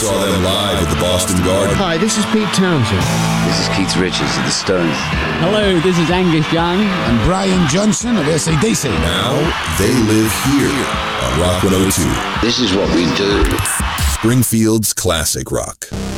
Saw them live at the Boston Garden. Hi, this is Pete Townsend. This is Keith Richards of the Stones. Hello, this is Angus Young. And Brian Johnson of AC/DC. Now, they live here on Rock 102. This is what we do. Springfield's classic rock.